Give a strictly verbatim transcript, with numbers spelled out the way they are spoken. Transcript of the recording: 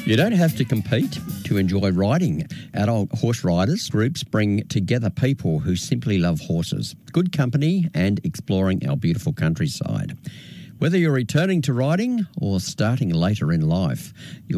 You don't have to compete to enjoy riding. Adult horse riders groups bring together people who simply love horses, good company and exploring our beautiful countryside. Whether you're returning to riding or starting later in life, you'll